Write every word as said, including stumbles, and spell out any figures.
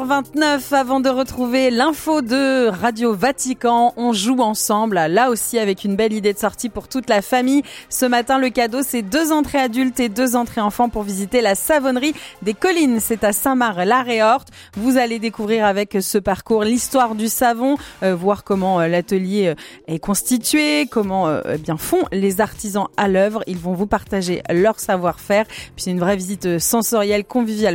vingt-neuf, avant de retrouver l'info de Radio Vatican, on joue ensemble, là aussi avec une belle idée de sortie pour toute la famille. Ce matin, le cadeau, c'est deux entrées adultes et deux entrées enfants pour visiter la savonnerie des Collines. C'est à Saint-Marc-la-Réorte. Vous allez découvrir avec ce parcours l'histoire du savon, euh, voir comment euh, l'atelier est constitué, comment euh, eh bien font les artisans à l'œuvre. Ils vont vous partager leur savoir-faire. Puis c'est une vraie visite sensorielle, conviviale